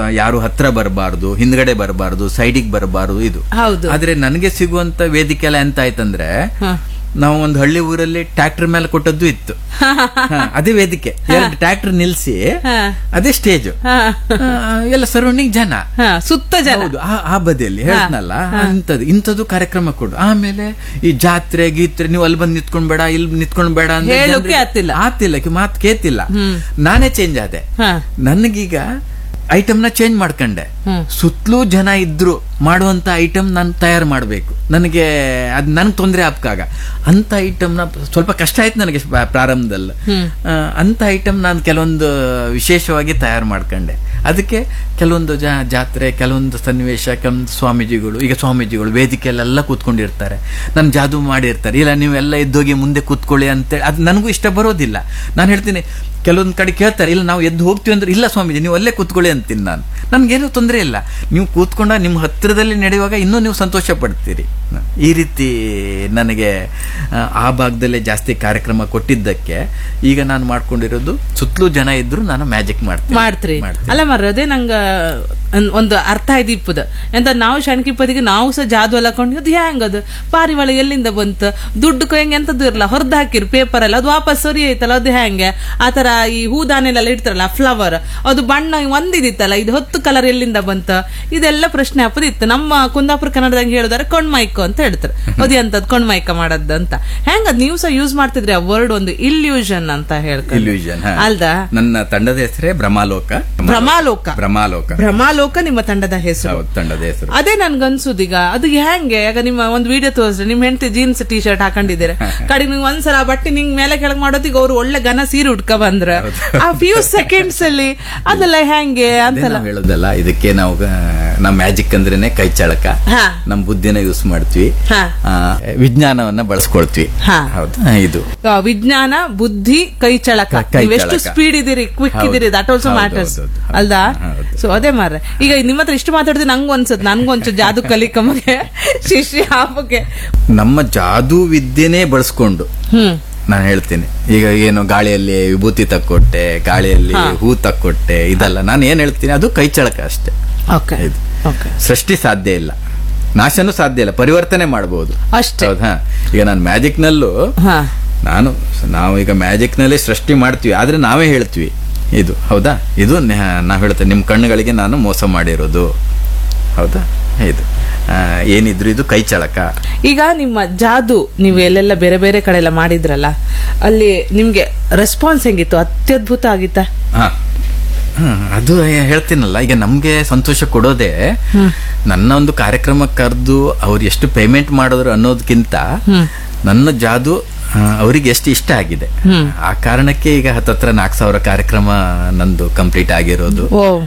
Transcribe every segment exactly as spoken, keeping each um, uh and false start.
ಯಾರು ಹತ್ರ ಬರಬಾರ್ದು, ಹಿಂದ್ಗಡೆ ಬರಬಾರ್ದು, ಸೈಡಿಗೆ ಬರಬಾರ್ದು ಇದು. ಆದ್ರೆ ನನಗೆ ಸಿಗುವಂತ ವೇದಿಕೆ ಎಲ್ಲ ಎಂತ ಆಯ್ತಂದ್ರೆ, ನಾವು ಒಂದು ಹಳ್ಳಿ ಊರಲ್ಲಿ ಟ್ರ್ಯಾಕ್ಟರ್ ಮೇಲೆ ಕೊಟ್ಟದ್ದು ಇತ್ತು, ಅದೇ ವೇದಿಕೆ. ಎರಡು ಟ್ರ್ಯಾಕ್ಟರ್ ನಿಲ್ಸಿ ಅದೇ ಸ್ಟೇಜ್, ಎಲ್ಲ ಸರೌಂಡಿಂಗ್ ಜನ, ಸುತ್ತ ಜನ. ಹೌದು, ಆ ಬದಿಯಲ್ಲಿ ಹೇಳ್ನಲ್ಲ ಇಂಥದ್ದು ಇಂಥದ್ದು ಕಾರ್ಯಕ್ರಮ ಕೊಡು. ಆಮೇಲೆ ಈ ಜಾತ್ರೆ ಗೀತ್ರೆ ನೀವು ಅಲ್ಲಿ ಬಂದು ನಿಂತ್ಕೊಂಡ್ ಬೇಡ, ಇಲ್ಲಿ ನಿಂತ್ಕೊಂಡ್ ಬೇಡ ಅಂದ್ರೆ ಆತಿಲ್ಲ, ಮಾತು ಕೇತಿಲ್ಲ. ನಾನೇ ಚೇಂಜ್ ಆದೆ. ನನಗೀಗ ಐಟಮ್ ನ ಚೇಂಜ್ ಮಾಡ್ಕೊಂಡೆ. ಸುತ್ತಲೂ ಜನ ಇದ್ರು ಮಾಡುವಂತ ಐಟಮ್ ನಾನು ತಯಾರು ಮಾಡಬೇಕು. ನನಗೆ ಅದ್ ನನ್ಗೆ ತೊಂದರೆ ಆಗ್ಕಾಗ ಅಂತ ಐಟಮ್ ನ ಸ್ವಲ್ಪ ಕಷ್ಟ ಆಯ್ತು ನನಗೆ ಪ್ರಾರಂಭದಲ್ಲಿ. ಅಂತ ಐಟಮ್ ನಾನು ಕೆಲವೊಂದು ವಿಶೇಷವಾಗಿ ತಯಾರು ಮಾಡ್ಕೊಂಡೆ. ಅದಕ್ಕೆ ಕೆಲವೊಂದು ಜಾತ್ರೆ, ಕೆಲವೊಂದು ಸನ್ನಿವೇಶ, ಕೆಲವೊಂದು ಸ್ವಾಮೀಜಿಗಳು, ಈಗ ಸ್ವಾಮೀಜಿಗಳು ವೇದಿಕೆಯಲ್ಲೆಲ್ಲ ಕೂತ್ಕೊಂಡಿರ್ತಾರೆ, ನನ್ ಜಾದು ಮಾಡಿರ್ತಾರೆ, ಇಲ್ಲ ನೀವೆಲ್ಲ ಎದ್ದೋಗಿ ಮುಂದೆ ಕೂತ್ಕೊಳ್ಳಿ ಅಂತೇಳಿ. ಅದು ನನಗೂ ಇಷ್ಟ ಬರೋದಿಲ್ಲ. ನಾನು ಹೇಳ್ತೀನಿ, ಕೆಲವೊಂದ್ ಕಡೆ ಕೇಳ್ತಾರೆ, ಇಲ್ಲ ನಾವು ಎದ್ದು ಹೋಗ್ತೀವಿ ಅಂದ್ರೆ, ಇಲ್ಲ ಸ್ವಾಮೀಜಿ ನೀವು ಅಲ್ಲೇ ಕೂತ್ಕೊಳ್ಳಿ ಅಂತೀನಿ ನಾನು. ನನ್ಗೇನು ತೊಂದರೆ ಇಲ್ಲ, ನೀವು ಕೂತ್ಕೊಂಡ ನಿಮ್ಮ ಹತ್ತಿರದಲ್ಲಿ ನಡೆಯುವಾಗ ಇನ್ನೂ ನೀವು ಸಂತೋಷ ಪಡ್ತೀರಿ. ಈ ರೀತಿ ನನಗೆ ಆ ಭಾಗದಲ್ಲೇ ಜಾಸ್ತಿ ಕಾರ್ಯಕ್ರಮ ಕೊಟ್ಟಿದ್ದಕ್ಕೆ ಈಗ ನಾನು ಮಾಡ್ಕೊಂಡಿರೋದು, ಸುತ್ತಲೂ ಜನ ಇದ್ರು ನಾನು ಮ್ಯಾಜಿಕ್ ಮಾಡ್ತೀನಿ. ಮಾಡ್ತೀರಿ ಅಲ್ಲ ಮರ, ಅದೇ ನಂಗ ಒಂದು ಅರ್ಥ ಆಯ್ತು ಇಪ್ಪದ ಎಂತ. ನಾವು ಶಣ್ಕಿಪ್ಪದಿಗೆ ನಾವು ಸಹ ಜಾದು ಎಲ್ಲ ಕೊಂಡು, ಅದು ಹೆಂಗದು ಪಾರಿವಾಳ ಎಲ್ಲಿಂದ ಬಂತು, ದುಡ್ಡು ಹೆಂಗೆ ಎಂತದ್ದು ಇರಲ್ಲ, ಹೊರದ್ ಹಾಕಿರ್ ಪೇಪರ್ ಎಲ್ಲ, ಅದು ವಾಪಸ್ ಸರಿ ಐತಲ್ಲ, ಅದು ಹೆಂಗೆ ಆತರ. ಈ ಹೂದಾನೆಲ್ಲ ಇಡ್ತಾರಲ್ಲ ಫ್ಲವರ್, ಅದು ಬಣ್ಣ ಒಂದಿದಿತ್ತಲ್ಲ, ಇದು ಹೊತ್ತು ಕಲರ್ ಎಲ್ಲಿಂದ ಬಂತ, ಇದೆಲ್ಲ ಪ್ರಶ್ನೆ ಅಪ್ಪದಿತ್ತು. ನಮ್ಮ ಕುಂದಾಪುರ ಕನ್ನಡದಾಗ ಹೇಳಿದಾರೆ ಕೊಂಡ್ಮೈಕ ಅಂತ ಹೇಳ್ತಾರೆ. ಅದು ಎಂತದ್ ಕೊಂಡ್ಮೈಕ ಮಾಡದ್ ಅಂತ. ಹೆಂಗದ್ ನೀವು ಸಹ ಯೂಸ್ ಮಾಡ್ತಿದ್ರಿ ಆ ವರ್ಡ್, ಒಂದು ಇಲ್ಯೂಷನ್ ಅಂತ ಹೇಳ್ಕೊಂಡು. ಇಲ್ಯೂಷನ್ ಅಲ್ದಾ? ನನ್ನ ತಂಡದ ಹೆಸರೇ ಭ್ರಮಾಲೋಕ. ಭ್ರಮಾಲೋಕ ಭ್ರಮಾಲೋಕ ಭ್ರಮಾಲೋಕ ನಿಮ್ಮ ತಂಡದ ಹೆಸರು. ತಂಡದ ಹೆಸರು ಅದೇ ನನ್ಗನ್ಸುದೀಗ ಅದು ಹೆಂಗೆ. ಈಗ ನಿಮ್ಮ ಒಂದು ವಿಡಿಯೋ ತೋರಿಸ್ರಿ, ನಿಮ್ ಹೆಂಡತಿ ಜೀನ್ಸ್ ಟಿ ಶರ್ಟ್ ಹಾಕೊಂಡಿದ್ದೀರಾ, ಕಡೆ ನೀವು ಒಂದ್ಸಲ ಬಟ್ಟೆ ನಿಂಗ್ ಮೇಲೆ ಕೆಳಗ್ ಮಾಡೋದಿಗೆ ಅವ್ರು ಒಳ್ಳೆ ಘನ ಸೀರೆ ಉಟ್ಕ ಬಂದ್ರ ಆ ಫ್ಯೂ ಸೆಕೆಂಡ್ಸ್ ಅಲ್ಲಿ, ಅದೆಲ್ಲ ಹೆಂಗೆ ಅಂತಲ್ಲ ಹೇಳೋದಲ್ಲ. ಇದಕ್ಕೆ ನಾವು ನಮ್ ಮ್ಯಾಜಿಕ್ ಅಂದ್ರೇನೆ ಕೈ ಚಳಕ, ನಮ್ ಬುದ್ಧಿನ ಯೂಸ್ ಮಾಡ್ತೀವಿ, ವಿಜ್ಞಾನವನ್ನ ಬಳಸ್ಕೊಳ್ತೀವಿ. ಹೌದಾ? ಇದು ವಿಜ್ಞಾನ, ಬುದ್ಧಿ, ಕೈ ಚಳಕ. ನೀವೆಷ್ಟು ಸ್ಪೀಡ್ ಇದೀರಿ, ಕ್ವಿಕ್ ಇದೀರಿ, ದಟ್ ಆಲ್ಸೋ ಮ್ಯಾಟರ್ಸ್ ಅಲ್ದಾ? ಸೊ ಅದೇ ಮಾರ್ರೆ, ಈಗ ನಿಮ್ಮ ಹತ್ರ ಇಷ್ಟು ಮಾತಾಡಿದ್ರೆ ನಂಗೆ ಅನ್ಸುತ್ತೆ, ನನ್ಗೊಂಚು ಜಾದು ಕಲಿಕಮಗೆ ಶಿಷ್ಯ ಹಾಪಕ್ಕೆ ನಮ್ಮ ಜಾದು ವಿದ್ಯೆನೇ ಬಳಸ್ಕೊಂಡು ನಾನು ಹೇಳ್ತೀನಿ. ಈಗ ಏನು ಗಾಳಿಯಲ್ಲಿ ವಿಭೂತಿ ತಕ್ಕೊಟ್ಟೆ, ಗಾಳಿಯಲ್ಲಿ ಹೂ ತಕ್ಕೊಟ್ಟೆ, ಇದಲ್ಲ. ನಾನು ಏನ್ ಹೇಳ್ತೀನಿ, ಅದು ಕೈ ಚಳಕ ಅಷ್ಟೇ. ಸೃಷ್ಟಿ ಸಾಧ್ಯ ಇಲ್ಲ, ನಾಶನೂ ಸಾಧ್ಯ ಇಲ್ಲ, ಪರಿವರ್ತನೆ ಮಾಡಬಹುದು ಅಷ್ಟೇ. ಹೌದಾ? ಈಗ ನಾನು ಮ್ಯಾಜಿಕ್ ನಲ್ಲೂ ನಾನು ನಾವು ಈಗ ಮ್ಯಾಜಿಕ್ ನಲ್ಲಿ ಸೃಷ್ಟಿ ಮಾಡ್ತೀವಿ, ಆದ್ರೆ ನಾವೇ ಹೇಳ್ತೀವಿ ಇದು. ಹೌದಾ? ಇದು ನಾವ್ ಹೇಳ್ತೇವೆ, ನಿಮ್ ಕಣ್ಣುಗಳಿಗೆ ನಾನು ಮೋಸ ಮಾಡಿರೋದು. ಹೌದಾ? ಇದು ಏನಿದ್ರು ಇದು ಕೈ ಚಳಕ. ಈಗ ನಿಮ್ಮ ಜಾದು ನೀವು ಎಲ್ಲೆಲ್ಲ ಬೇರೆ ಬೇರೆ ಕಡೆ ಎಲ್ಲ ಮಾಡಿದ್ರಲ್ಲ, ಅಲ್ಲಿ ನಿಮ್ಗೆ ರೆಸ್ಪಾನ್ಸ್ ಹೆಂಗಿತ್ತು? ಅತ್ಯದ್ಭುತ ಆಗಿತ್ತ? ಹಾ, ಅದು ಹೇಳ್ತೀನಲ್ಲ, ಈಗ ನಮ್ಗೆ ಸಂತೋಷ ಕೊಡೋದೇ ನನ್ನ ಒಂದು ಕಾರ್ಯಕ್ರಮ ಕರೆದು ಅವ್ರು ಎಷ್ಟು ಪೇಮೆಂಟ್ ಮಾಡಿದ್ರು ಅನ್ನೋದಕ್ಕಿಂತ ನನ್ನ ಜಾದು ಅವರಿಗೆ ಎಷ್ಟು ಇಷ್ಟ ಆಗಿದೆ. ಆ ಕಾರಣಕ್ಕೆ ಈಗ ಹತ್ತತ್ರ ನಾಲ್ಕು ಸಾವಿರ ಕಾರ್ಯಕ್ರಮ ನಂದು ಕಂಪ್ಲೀಟ್ ಆಗಿರೋದು.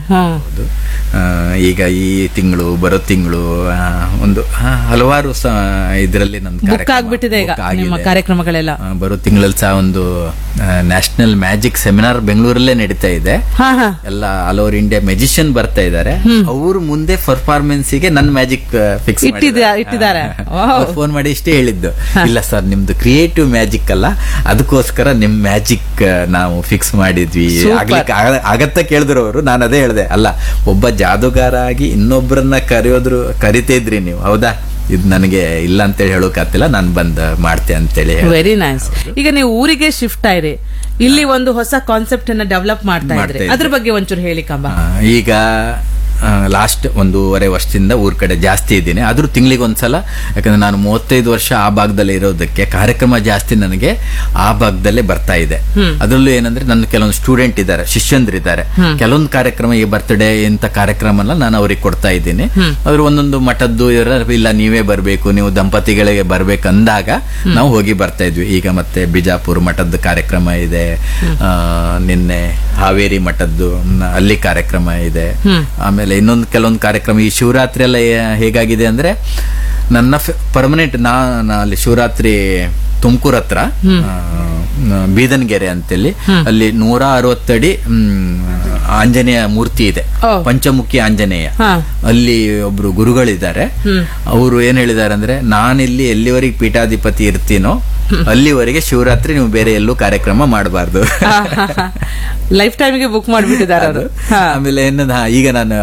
ಈಗ ಈ ತಿಂಗಳು, ಬರೋ ತಿಂಗಳು ಒಂದು ಹಲವಾರು ಇದರಲ್ಲಿ ನಂದು ಕಾರ್ಯಕ್ರಮಗಳೆಲ್ಲ, ಬರೋ ತಿಂಗಳಲ್ಲಿ ಸಹ ಒಂದು ನ್ಯಾಷನಲ್ ಮ್ಯಾಜಿಕ್ ಸೆಮಿನಾರ್ ಬೆಂಗಳೂರಲ್ಲೇ ನಡೀತಾ ಇದೆ. ಎಲ್ಲ ಆಲ್ ಓವರ್ ಇಂಡಿಯಾ ಮ್ಯಾಜಿಷಿಯನ್ ಬರ್ತಾ ಇದ್ದಾರೆ. ಅವರು ಮುಂದೆ ಪರ್ಫಾರ್ಮೆನ್ಸ್ ಗೆ ನನ್ನ ಮ್ಯಾಜಿಕ್ ಫಿಕ್ಸ್ ಇಟ್ಟಿದ್ದಾರೆ. ಫೋನ್ ಮಾಡಿ ಇಷ್ಟೇ ಹೇಳಿದ್ದು, ಇಲ್ಲ ಸರ್ ನಿಮ್ದು ಕ್ರಿಯೇಟಿವ್ ಮ್ಯಾಜಿಕ್ ಅಲ್ಲ, ಅದಕ್ಕೋಸ್ಕರ ನಿಮ್ ಮ್ಯಾಜಿಕ್ ನಾವು ಫಿಕ್ಸ್ ಮಾಡಿದ್ವಿ. ಆಗ್ಲಿಕ್ಕೆ ಆಗತ್ತ ಕೇಳಿದ್ರು ಅವರು. ನಾನು ಅದೇ ಹೇಳಿದೆ, ಅಲ್ಲ ಒಬ್ಬ ಜಾದುಗಾರ ಆಗಿ ಇನ್ನೊಬ್ಬರನ್ನ ಕರೆಯೋದ್ರು ಕರಿತಿದ್ರಿ ನೀವು, ಹೌದಾ? ಇದು ನನಗೆ ಇಲ್ಲ ಅಂತೇಳಿ ಹೇಳೋಕಾಗ್ತಿಲ್ಲ, ನಾನು ಬಂದ್ ಮಾಡ್ತೆ ಅಂತೇಳಿ. Very nice. ಈಗ ನೀವು ಊರಿಗೆ ಶಿಫ್ಟ್ ಆಯ್ರಿ, ಇಲ್ಲಿ ಒಂದು ಹೊಸ ಕಾನ್ಸೆಪ್ಟ್ ಅನ್ನ ಡೆವಲಪ್ ಮಾಡ್ತಾ ಇದ್ರಿ, ಅದ್ರ ಬಗ್ಗೆ ಒಂಚೂರು ಹೇಳಿ ಕಂಬ. ಈಗ ಲಾಸ್ಟ್ ಒಂದೂವರೆ ವರ್ಷದಿಂದ ಊರ್ ಕಡೆ ಜಾಸ್ತಿ ಇದ್ದೀನಿ. ಆದ್ರೂ ತಿಂಗಳಿಗೆ ಒಂದ್ಸಲ, ಯಾಕಂದ್ರೆ ನಾನು ಮೂವತ್ತೈದು ವರ್ಷ ಆ ಭಾಗದಲ್ಲಿ ಇರೋದಕ್ಕೆ ಕಾರ್ಯಕ್ರಮ ಜಾಸ್ತಿ ನನಗೆ ಆ ಭಾಗದಲ್ಲೇ ಬರ್ತಾ ಇದೆ. ಅದರಲ್ಲೂ ಏನಂದ್ರೆ ನನ್ನ ಕೆಲವೊಂದು ಸ್ಟೂಡೆಂಟ್ ಇದ್ದಾರೆ, ಶಿಷ್ಯಂದ್ರಿದ್ದಾರೆ. ಕೆಲವೊಂದು ಕಾರ್ಯಕ್ರಮ, ಈ ಬರ್ತ್ಡೇ ಇಂತ ಕಾರ್ಯಕ್ರಮ ಎಲ್ಲ ನಾನು ಅವ್ರಿಗೆ ಕೊಡ್ತಾ ಇದ್ದೀನಿ. ಅವ್ರು ಒಂದೊಂದು ಮಠದ್ದು ಇಲ್ಲ ನೀವೇ ಬರ್ಬೇಕು, ನೀವು ದಂಪತಿಗಳಿಗೆ ಬರ್ಬೇಕು ಅಂದಾಗ ನಾವು ಹೋಗಿ ಬರ್ತಾ ಇದ್ವಿ. ಈಗ ಮತ್ತೆ ಬಿಜಾಪುರ ಮಠದ ಕಾರ್ಯಕ್ರಮ ಇದೆ, ನಿನ್ನೆ ಹಾವೇರಿ ಮಠದ್ದು ಅಲ್ಲಿ ಕಾರ್ಯಕ್ರಮ ಇದೆ. ಆಮೇಲೆ ಇನ್ನೊಂದು ಕೆಲವೊಂದು ಕಾರ್ಯಕ್ರಮ, ಈ ಶಿವರಾತ್ರಿ ಎಲ್ಲ ಹೇಗಾಗಿದೆ ಅಂದ್ರೆ, ನನ್ನ ಪರ್ಮನೆಂಟ್ ನಾ ಅಲ್ಲಿ ಶಿವರಾತ್ರಿ ತುಮಕೂರ್ ಹತ್ರ ಬೀದನ್ಗೆರೆ ಅಂತೇಳಿ, ಅಲ್ಲಿ ನೂರ ಅರವತ್ತಡಿ ಆಂಜನೇಯ ಮೂರ್ತಿ ಇದೆ, ಪಂಚಮುಖಿ ಆಂಜನೇಯ. ಅಲ್ಲಿ ಒಬ್ರು ಗುರುಗಳಿದ್ದಾರೆ. ಅವರು ಏನ್ ಹೇಳಿದ್ದಾರೆ ಅಂದ್ರೆ, ನಾನಿಲ್ಲಿ ಎಲ್ಲಿವರೆಗೆ ಪೀಠಾಧಿಪತಿ ಇರ್ತೀನೋ ಅಲ್ಲಿವರೆಗೆ ಶಿವರಾತ್ರಿ ನೀವು ಬೇರೆ ಎಲ್ಲೂ ಕಾರ್ಯಕ್ರಮ ಮಾಡಬಾರ್ದು. ಲೈಫ್ ಟೈಮ್ಗೆ ಬುಕ್ ಮಾಡಿಬಿಟ್ಟಿದ್ದಾರೆ. ಆಮೇಲೆ ಏನದ, ಈಗ ನಾನು